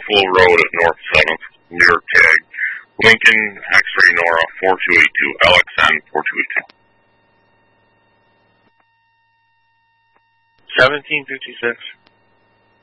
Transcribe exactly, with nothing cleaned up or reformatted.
Buffalo Road at North seventh, New York tag. Lincoln X-Ray Nora four two eight two, L X N four two eight two. seventeen fifty-six.